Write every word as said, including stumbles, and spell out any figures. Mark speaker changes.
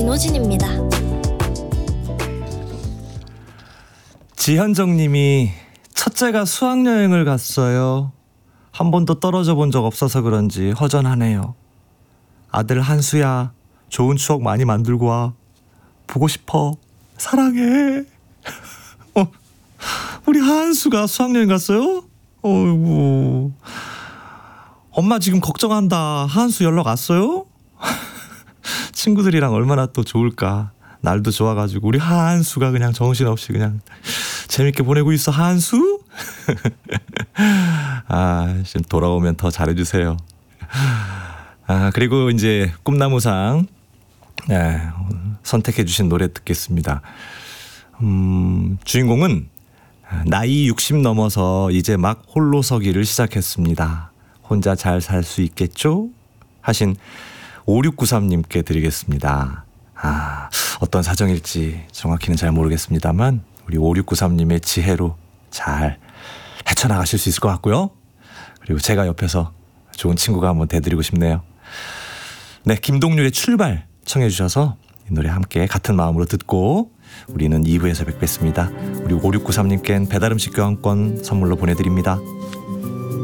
Speaker 1: 김우진입니다.
Speaker 2: 지현정님이 첫째가 수학여행을 갔어요. 한 번도 떨어져 본 적 없어서 그런지 허전하네요. 아들 한수야, 좋은 추억 많이 만들고 와. 보고 싶어. 사랑해. 어, 우리 한수가 수학여행 갔어요? 어이구. 엄마 지금 걱정한다. 한수 연락 왔어요? 친구들이랑 얼마나 또 좋을까. 날도 좋아가지고 우리 한수가 그냥 정신없이 그냥 재밌게 보내고 있어. 한수? 아, 지금 돌아오면 더 잘해주세요. 아, 그리고 이제 꿈나무상 네, 선택해주신 노래 듣겠습니다. 음, 주인공은 나이 육십 넘어서 이제 막 홀로 서기를 시작했습니다. 혼자 잘 살 수 있겠죠? 하신 오육구삼님께 드리겠습니다. 아, 어떤 사정일지 정확히는 잘 모르겠습니다만 우리 오육구삼님의 지혜로 잘 헤쳐나가실 수 있을 것 같고요. 그리고 제가 옆에서 좋은 친구가 한번 돼드리고 싶네요. 네, 김동률의 출발 청해 주셔서 이 노래 함께 같은 마음으로 듣고 우리는 이 부에서 뵙겠습니다. 우리 오육구삼님께는 배달음식 교환권 선물로 보내드립니다.